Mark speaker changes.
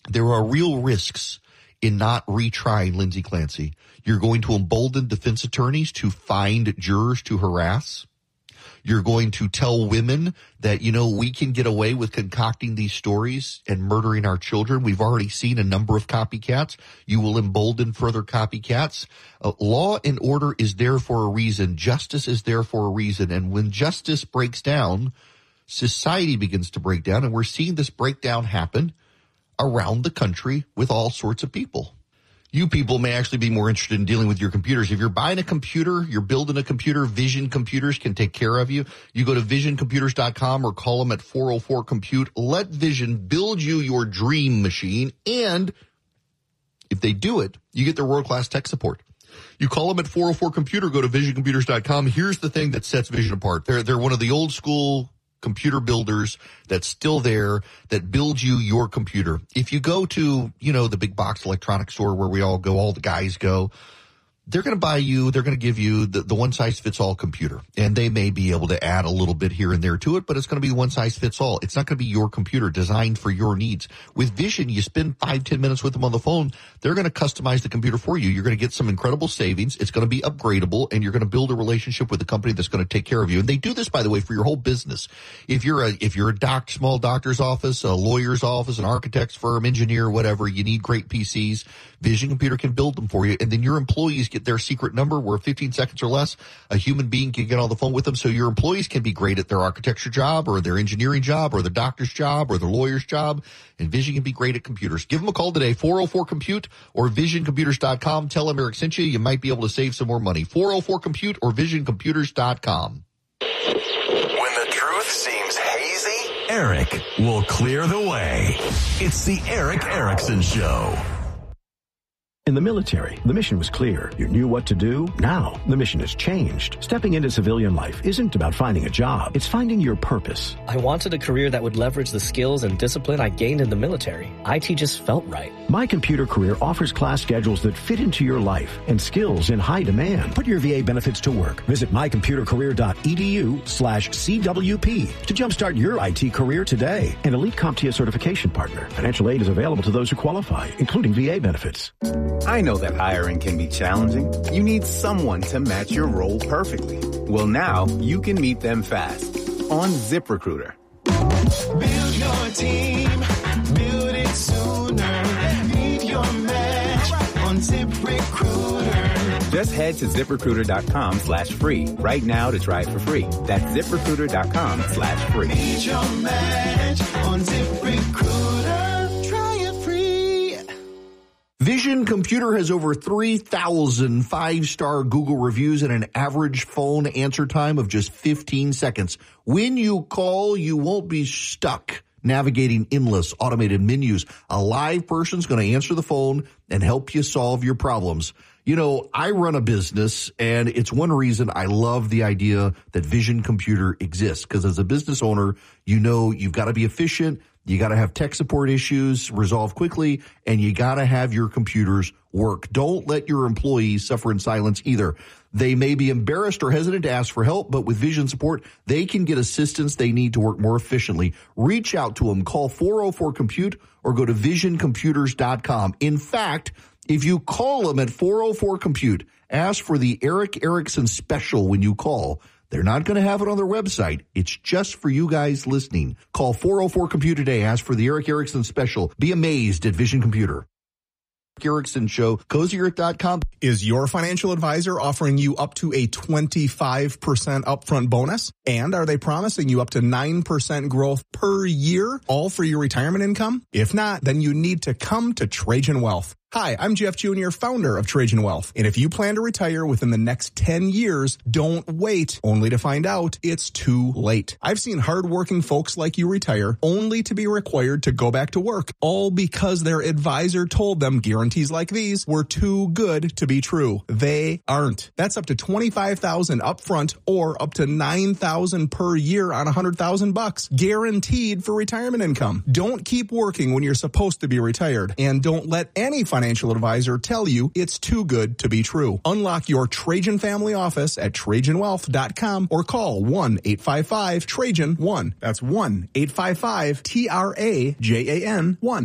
Speaker 1: There are real risks in not retrying Lindsay Clancy. You're going to embolden defense attorneys to find jurors to harass. You're going to tell women that, we can get away with concocting these stories and murdering our children. We've already seen a number of copycats. You will embolden further copycats. Law and order is there for a reason. Justice is there for a reason. And when justice breaks down, society begins to break down. And we're seeing this breakdown happen around the country with all sorts of people. You people may actually be more interested in dealing with your computers. If you're buying a computer, you're building a computer, Vision Computers can take care of you. You go to visioncomputers.com or call them at 404-COMPUTE. Let Vision build you your dream machine. And if they do it, you get their world-class tech support. You call them at 404-COMPUTE or go to visioncomputers.com. Here's the thing that sets Vision apart. They're one of the old school computer builders that's still there that builds you your computer. If you go to, the big box electronics store where we all go, all the guys go, they're going to give you the one-size-fits-all computer. And they may be able to add a little bit here and there to it, but it's going to be one-size-fits-all. It's not going to be your computer designed for your needs. With Vision, you spend 5-10 minutes with them on the phone. They're going to customize the computer for you. You're going to get some incredible savings. It's going to be upgradable, and you're going to build a relationship with the company that's going to take care of you. And they do this, by the way, for your whole business. If you're a small doctor's office, a lawyer's office, an architect's firm, engineer, whatever, you need great PCs, Vision Computer can build them for you. And then your employees get their secret number where 15 seconds or less, a human being can get on the phone with them. So your employees can be great at their architecture job or their engineering job or the doctor's job or the lawyer's job. And Vision can be great at computers. Give them a call today, 404-COMPUTE or visioncomputers.com. Tell them Eric sent you. You might be able to save some more money. 404-COMPUTE or visioncomputers.com.
Speaker 2: When the truth seems hazy,
Speaker 3: Eric will clear the way. It's the Eric Erickson Show.
Speaker 4: In the military, the mission was clear. You knew what to do. Now, the mission has changed. Stepping into civilian life isn't about finding a job. It's finding your purpose.
Speaker 5: I wanted a career that would leverage the skills and discipline I gained in the military. IT just felt right.
Speaker 4: My Computer Career offers class schedules that fit into your life and skills in high demand. Put your VA benefits to work. Visit mycomputercareer.edu/CWP to jumpstart your IT career today. An elite CompTIA certification partner. Financial aid is available to those who qualify, including VA benefits.
Speaker 6: I know that hiring can be challenging. You need someone to match your role perfectly. Well, now you can meet them fast on ZipRecruiter.
Speaker 7: Build your team, build it sooner. Meet your match on ZipRecruiter.
Speaker 6: Just head to ZipRecruiter.com/free right now to try it for free. That's ZipRecruiter.com/free.
Speaker 7: Meet your match on ZipRecruiter. Try it free.
Speaker 1: Vision Computer has over 3,000 five-star Google reviews and an average phone answer time of just 15 seconds. When you call, you won't be stuck navigating endless automated menus. A live person's going to answer the phone and help you solve your problems. I run a business, and it's one reason I love the idea that Vision Computer exists, because as a business owner, you've got to be efficient. You got to have tech support issues resolved quickly, and you got to have your computers work. Don't let your employees suffer in silence either. They may be embarrassed or hesitant to ask for help, but with Vision support, they can get assistance they need to work more efficiently. Reach out to them. Call 404-COMPUTE or go to visioncomputers.com. In fact, if you call them at 404-COMPUTE, ask for the Eric Erickson special when you call. They're not going to have it on their website. It's just for you guys listening. Call 404-COMPUTE today. Ask for the Eric Erickson special. Be amazed at Vision Computer. Erickson Show, Cozier.com.
Speaker 8: Is your financial advisor offering you up to a 25% upfront bonus? And are they promising you up to 9% growth per year, all for your retirement income? If not, then you need to come to Trajan Wealth. Hi, I'm Jeff Jr., founder of Trajan Wealth. And if you plan to retire within the next 10 years, don't wait only to find out it's too late. I've seen hardworking folks like you retire only to be required to go back to work, all because their advisor told them guarantees like these were too good to be true. They aren't. That's up to $25,000 upfront or up to $9,000 per year on $100,000 guaranteed for retirement income. Don't keep working when you're supposed to be retired, and don't let any financial advisor tell you it's too good to be true. Unlock your Trajan family office at TrajanWealth.com or call 1-855-TRAJAN-1. That's 1-855-TRAJAN-1.